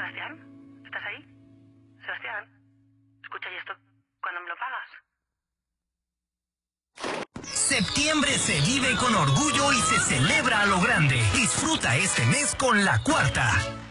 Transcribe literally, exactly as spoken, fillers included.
Sebastián, ¿estás ahí? Sebastián, escucha, ¿y esto cuándo me lo pagas? Septiembre se vive con orgullo y se celebra a lo grande. Disfruta este mes con La Cuarta.